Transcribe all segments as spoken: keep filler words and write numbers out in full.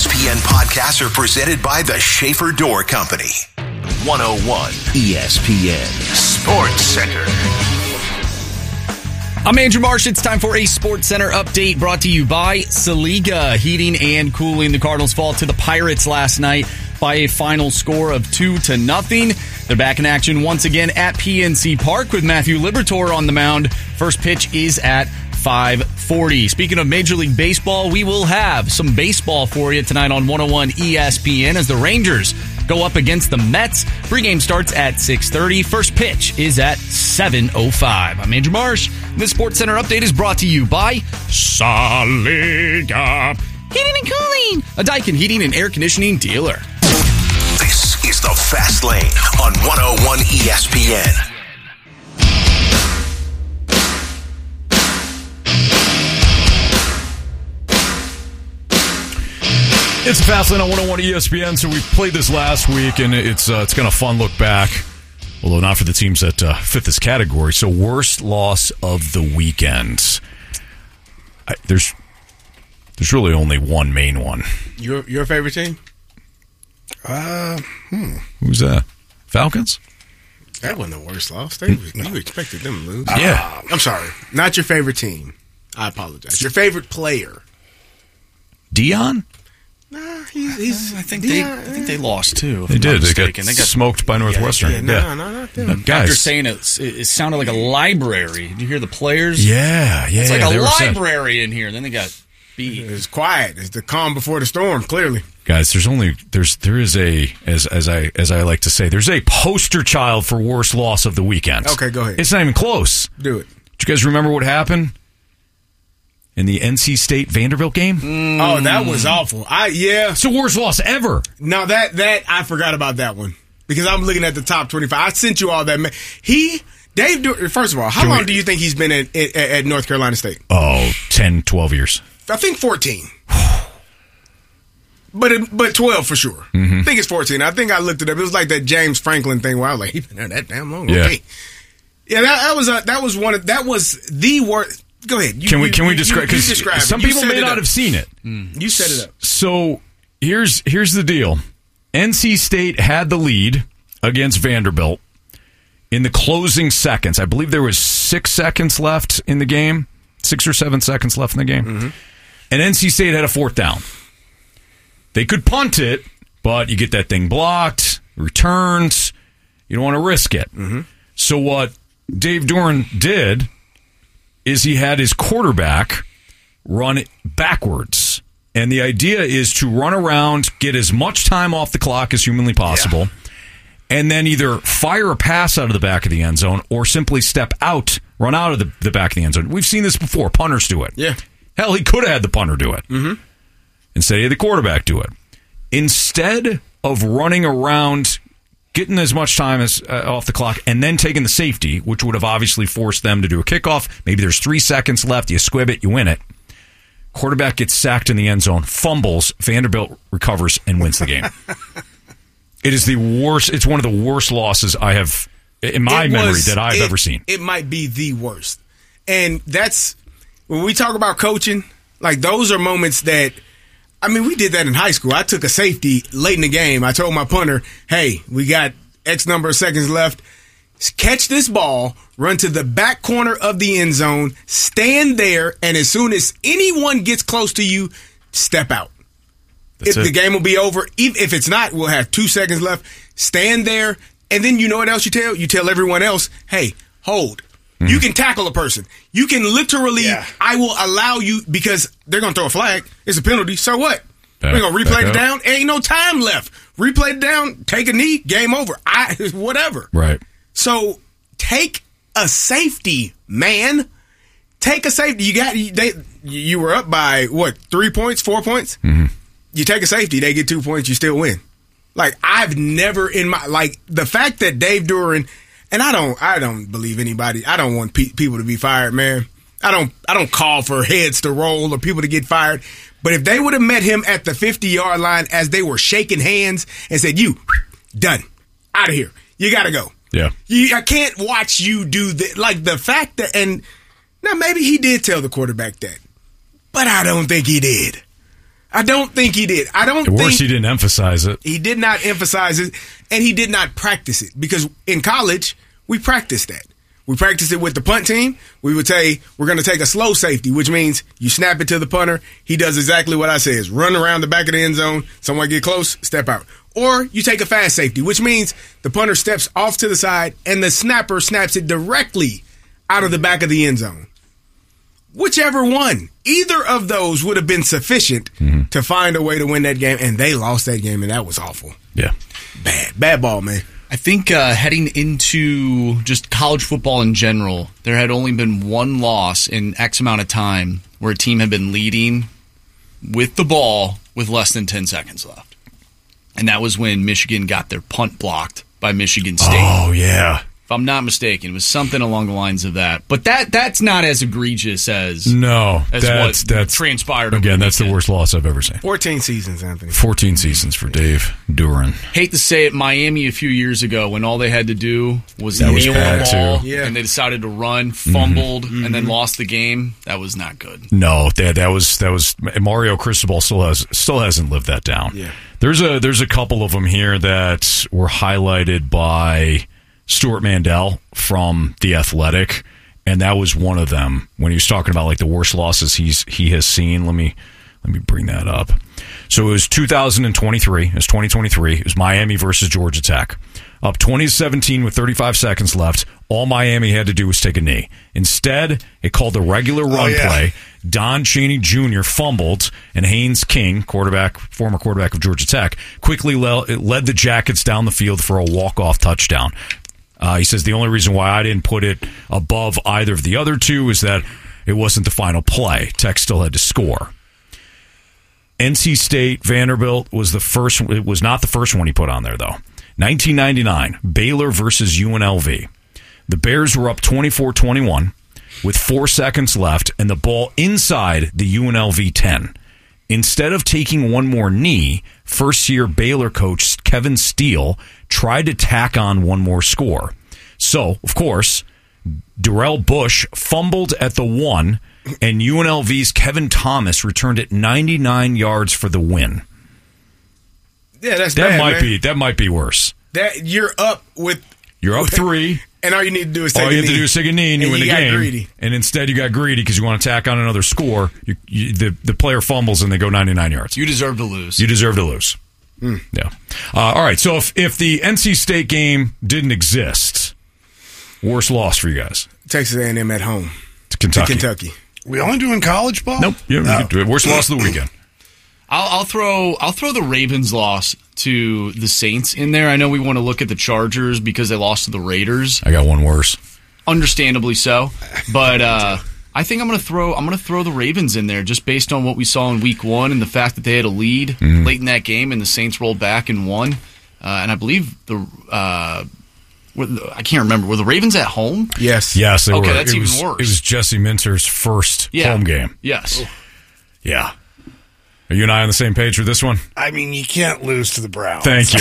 S P N podcasts are presented by the Schaefer Door Company. one oh one E S P N Sports Center. I'm Andrew Marsh. It's time for a Sports Center update brought to you by Saliga Heating and Cooling. The Cardinals fall to the Pirates last night by a final score of two to nothing. They're back in action once again at P N C Park with Matthew Liberatore on the mound. First pitch is at five forty. Speaking of Major League Baseball, we will have some baseball for you tonight on one oh one E S P N as the Rangers go up against the Mets. Pregame starts at six thirty. First pitch is at seven oh five. I'm Andrew Marsh. This Sports Center update is brought to you by Saliga Heating and Cooling, a Daikin heating and air conditioning dealer. This is the Fast Lane on one oh one E S P N. It's a Fast Lane on one oh one E S P N. So we played this last week, and it's uh, it's kind of fun look back, although not for the teams that uh, fit this category. So worst loss of the weekend. I, there's there's really only one main one. Your your favorite team? Uh, hmm. Who's that? Falcons? That wasn't the worst loss. They, you expected them to lose. Yeah. Uh, I'm sorry. Not your favorite team. I apologize. Your favorite player? Dion? Nah, he's. he's I think Dion, they I think they lost too. They did. They got, they got smoked by Northwestern. Yeah, yeah, no, no, not them. Uh, guys. After saying it, it sounded like a library. Did you hear the players? Yeah, yeah. It's like they a were library saying, in here. Then they got beat. It's quiet. It's the calm before the storm, clearly. Guys, there's only there's there is a as as I as I like to say, there's a poster child for worst loss of the weekend. Okay, go ahead. It's not even close. Do it. Do you guys remember what happened in the N C State Vanderbilt game? Mm. Oh, that was awful. I yeah. It's the worst loss ever. No, that that I forgot about that one because I'm looking at the top twenty-five. I sent you all that. He Dave. First of all, how Can long we, do you think he's been at, at, at North Carolina State? Oh, ten, twelve years. I think fourteen. But it, but twelve for sure. Mm-hmm. I think it's fourteen. I think I looked it up. It was like that James Franklin thing where I was like, he's been there that damn long. Yeah. Okay. Yeah, that, that was a, that was one of that was the worst. Go ahead. You, can we you, can we you, describe? Because Because some people may not have seen it. Mm. You set it up. So here's here's the deal. N C State had the lead against Vanderbilt in the closing seconds. I believe there was six seconds left in the game, six or seven seconds left in the game, mm-hmm. and N C State had a fourth down. They could punt it, but you get that thing blocked, returns. You don't want to risk it. Mm-hmm. So what Dave Doeren did is he had his quarterback run it backwards. And the idea is to run around, get as much time off the clock as humanly possible, yeah. and then either fire a pass out of the back of the end zone or simply step out, run out of the, the back of the end zone. We've seen this before. Punters do it. Yeah. Hell, he could have had the punter do it. Mm-hmm. Instead, he had the quarterback do it. Instead of running around, getting as much time as uh, off the clock, and then taking the safety, which would have obviously forced them to do a kickoff. Maybe there's three seconds left. You squib it, you win it. Quarterback gets sacked in the end zone, fumbles, Vanderbilt recovers, and wins the game. It is the worst. It's one of the worst losses I have, in my it memory, was, that I've it, ever seen. It might be the worst. And that's, when we talk about coaching, like those are moments that, I mean, we did that in high school. I took a safety late in the game. I told my punter, hey, we got X number of seconds left. Catch this ball, run to the back corner of the end zone, stand there, and as soon as anyone gets close to you, step out. That's if it. The game will be over. If it's not, we'll have two seconds left. Stand there, and then you know what else you tell? You tell everyone else, hey, hold. Mm-hmm. You can tackle a person. You can literally, yeah. I will allow you, because they're going to throw a flag. It's a penalty. So what? Back, We're going to replay it down. Ain't no time left. Replay it down. Take a knee. Game over. I Whatever. Right. So take a safety, man. Take a safety. You got they. You were up by, what, three points, four points? Mm-hmm. You take a safety. They get two points. You still win. Like, I've never in my, like, the fact that Dave Doeren, and I don't, I don't believe anybody. I don't want pe- people to be fired, man. I don't, I don't call for heads to roll or people to get fired. But if they would have met him at the fifty-yard line as they were shaking hands and said, "You done, out of here. You got to go." Yeah, you, I can't watch you do that. Like the fact that, and now maybe he did tell the quarterback that, but I don't think he did. I don't think he did. I don't At worst, think he didn't emphasize it. He did not emphasize it, and he did not practice it. Because in college, we practiced that. We practiced it with the punt team. We would say, we're going to take a slow safety, which means you snap it to the punter. He does exactly what I say, is run around the back of the end zone. Someone get close, step out. Or you take a fast safety, which means the punter steps off to the side, and the snapper snaps it directly out of the back of the end zone. Whichever one, either of those would have been sufficient mm-hmm. to find a way to win that game, and they lost that game, and that was awful. Yeah. Bad. Bad ball, man. I think uh, heading into just college football in general, there had only been one loss in X amount of time where a team had been leading with the ball with less than ten seconds left. And that was when Michigan got their punt blocked by Michigan State. Oh, yeah. If I'm not mistaken, it was something along the lines of that. But that that's not as egregious as no, as that's, what that's, transpired. Again, the that's the worst loss I've ever seen. fourteen seasons, Anthony. fourteen seasons for Dave Duran. Hate to say it, Miami a few years ago when all they had to do was that was kneel on the ball, too. Yeah. and they decided to run, fumbled, mm-hmm. and then lost the game. That was not good. No, that that was that was Mario Cristobal still has still hasn't lived that down. Yeah. There's a there's a couple of them here that were highlighted by Stuart Mandel from The Athletic, and that was one of them when he was talking about like the worst losses he's he has seen. Let me let me bring that up. So it was two thousand twenty-three. It was twenty twenty-three. It was Miami versus Georgia Tech. Up twenty to seventeen with thirty-five seconds left. All Miami had to do was take a knee. Instead, it called the regular run oh, yeah. play. Don Chaney Junior fumbled, and Haynes King, quarterback, former quarterback of Georgia Tech, quickly le- led the Jackets down the field for a walk-off touchdown. Uh, he says the only reason why I didn't put it above either of the other two is that it wasn't the final play. Tech still had to score. N C State Vanderbilt was the first. It was not the first one he put on there though. nineteen ninety-nine Baylor versus U N L V. The Bears were up twenty-four twenty-one with four seconds left and the ball inside the U N L V ten. Instead of taking one more knee, first-year Baylor coach Kevin Steele tried to tack on one more score. So, of course, Darrell Bush fumbled at the one, and U N L V's Kevin Thomas returned it ninety-nine yards for the win. Yeah, that's that bad, might man. be that might be worse. That you're up with you're up three. And all you need to do is take all a you have knee. to do is take a knee and you and win you the got game. Greedy. And instead you got greedy because you want to tack on another score. You, you, the the player fumbles and they go ninety-nine yards. You deserve to lose. You deserve to lose. Mm. Yeah. Uh, all right. So if if the N C State game didn't exist, worst loss for you guys? Texas A and M at home to Kentucky. To Kentucky. We only doing college ball? Nope. Yeah, no. we can do it. Worst loss of the weekend. I'll, I'll throw I'll throw the Ravens loss to the Saints in there. I know we want to look at the Chargers because they lost to the Raiders. I got one worse. Understandably so, but uh, I think I'm going to throw I'm going to throw the Ravens in there just based on what we saw in Week One and the fact that they had a lead mm. late in that game and the Saints rolled back and won. Uh, and I believe the, uh, were the I can't remember were the Ravens at home? Yes, yes. They okay, were. that's it even was, worse. It was Jesse Minter's first yeah. home game. Yes. Yeah. Are you and I on the same page with this one? I mean, you can't lose to the Browns. Thank you.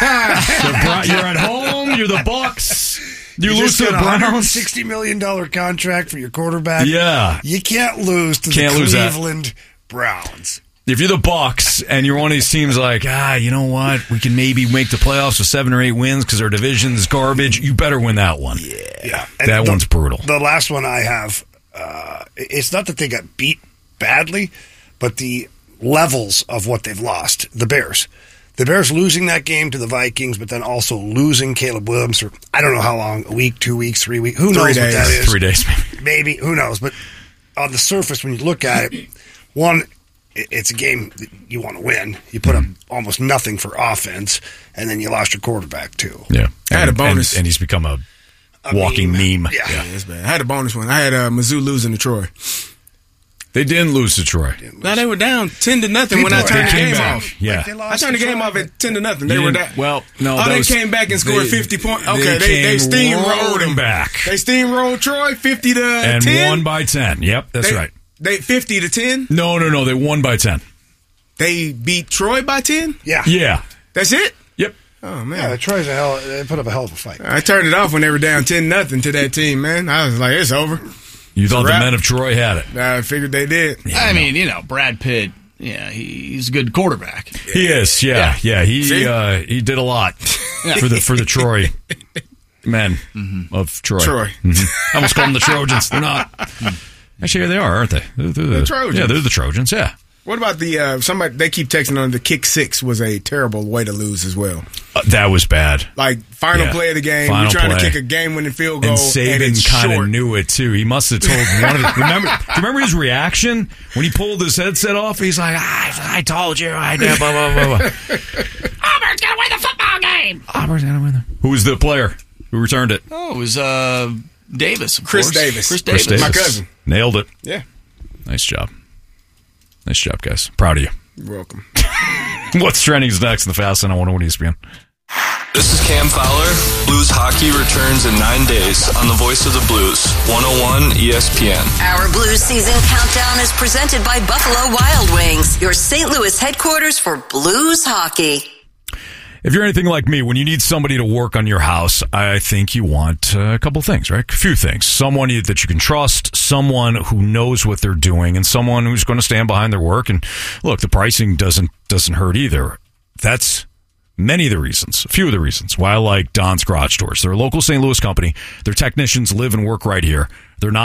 the, you're at home. You're the Bucks. You, you lose to the Browns. Browns. one hundred sixty million dollars contract for your quarterback. Yeah. You can't lose to can't the lose Cleveland that. Browns. If you're the Bucks and you're one of these teams like, ah, you know what? We can maybe make the playoffs with seven or eight wins because our division's garbage. You better win that one. Yeah. yeah. And that the, one's brutal. The last one I have, uh, it's not that they got beat badly, but the levels of what they've lost. The Bears. The Bears losing that game to the Vikings, but then also losing Caleb Williams for, I don't know how long, a week, two weeks, three weeks. Who three knows days. what that is? Three days, maybe. Maybe. Who knows? But on the surface, when you look at it, one, it's a game that you want to win. You put up almost nothing for offense, and then you lost your quarterback, too. Yeah. I had a bonus. And, and he's become a, a walking meme. meme. Yeah. yeah, that's bad. I had a bonus one. I had uh, Mizzou losing to Troy. They didn't lose to Troy. No, they were down ten to nothing People when I turned the game back. off. Yeah, like I turned the game off at ten to nothing. They were down. Well, no, oh, they was, came back and scored they, fifty points. Okay, they, they, they steamrolled them back. They steamrolled Troy fifty to and ten. And won by ten. Yep, that's they, right. They fifty to ten. No, no, no. They won by ten. They beat Troy by ten. Yeah, yeah. That's it. Yep. Oh man, yeah. Troy's a hell. They put up a hell of a fight. I turned it off when they were down ten nothing to that team. Man, I was like, it's over. You thought the wrap. men of Troy had it. I figured they did. Yeah, I mean, you know, Brad Pitt yeah, he's a good quarterback. He is, yeah, yeah. yeah. He uh, he did a lot Yeah. for the for the Troy men mm-hmm. of Troy. Troy. Mm-hmm. I almost call them the Trojans. They're not. Actually, they are, aren't they? They're, they're the, The Trojans. Yeah, they're the Trojans. Yeah. What about the uh, somebody? They keep texting on the kick six was a terrible way to lose as well. Uh, that was bad. Like final Yeah. play of the game, Final you're trying play. to kick a game-winning field goal, And and it's Saban kind of short. knew it too. He must have told one of the. Remember, do you remember his reaction when he pulled his headset off? He's like, "I, I told you, I did." Blah blah blah. blah. Auburn's gonna win the football game. Auburn's gonna win. Who was the player who returned it? Oh, it was uh, Davis, of Chris course. Davis. Chris Chris Davis. My cousin. Nailed it. Yeah, Nice job. Nice job, guys. Proud of you. you're welcome. What's trending is next in the Fast and I one oh one E S P N. This is Cam Fowler. Blues hockey returns in nine days on the Voice of the Blues, one oh one E S P N. Our Blues season countdown is presented by Buffalo Wild Wings, your Saint Louis headquarters for Blues hockey. If you're anything like me, when you need somebody to work on your house, I think you want uh, a couple things, right? A few things. Someone you, that you can trust, someone who knows what they're doing, and someone who's going to stand behind their work. And look, the pricing doesn't doesn't hurt either. That's many of the reasons, a few of the reasons why I like Don's Garage Doors. They're a local Saint Louis company. Their technicians live and work right here. They're not